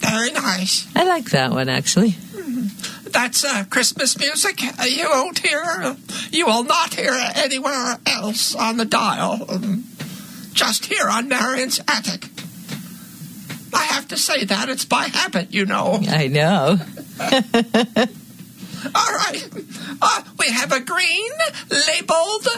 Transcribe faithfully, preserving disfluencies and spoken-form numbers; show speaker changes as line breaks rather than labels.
Very nice.
I like that one, actually.
That's uh, Christmas music. Uh, you won't hear. You will not hear it anywhere else on the dial. Um, just here on Marion's Attic. I have to say that. It's by habit, you know.
I know.
All right. Uh, we have a green labeled